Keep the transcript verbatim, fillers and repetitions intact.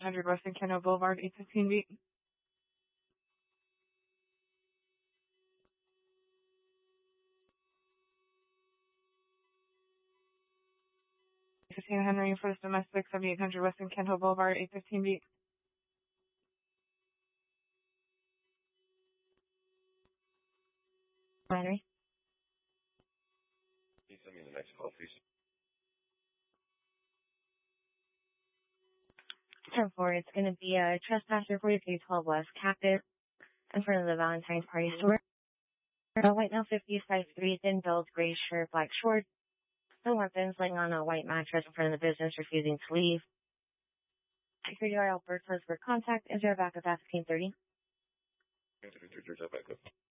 one hundred West Encino Boulevard, eight fifteen B. fifteen Henry First Domestic, seventy-eight hundred West Encino Boulevard, eight fifteen B. Henry. Can you send me the next call, please? ten four, it's going to be a trespasser forty-three twelve West Cactus in front of the Valentine's Party store. A white male fifty-five three, thin build, gray shirt, black shorts, no weapons, laying on a white mattress in front of the business, refusing to leave. Security guard Alberto's for contact. Is there a backup at fifteen thirty? There's a backup.